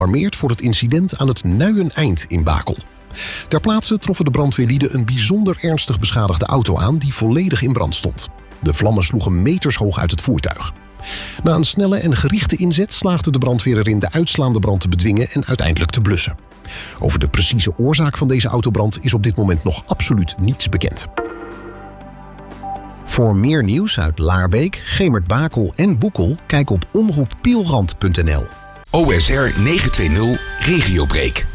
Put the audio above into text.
gealarmeerd voor het incident aan het Nuijeneind in Bakel. Ter plaatse troffen de brandweerlieden een bijzonder ernstig beschadigde auto aan die volledig in brand stond. De vlammen sloegen metershoog uit het voertuig. Na een snelle en gerichte inzet slaagde de brandweer erin de uitslaande brand te bedwingen en uiteindelijk te blussen. Over de precieze oorzaak van deze autobrand is op dit moment nog absoluut niets bekend. Voor meer nieuws uit Laarbeek, Gemert-Bakel en Boekel, kijk op omroeppielrand.nl. OSR 920 Regiobreak.